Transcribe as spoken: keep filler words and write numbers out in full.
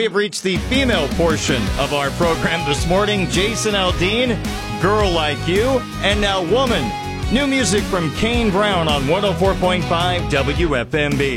have reached the female portion of our program this morning. Jason Aldean, Girl Like You, and now Woman. New music from Kane Brown on one oh four point five W F M B.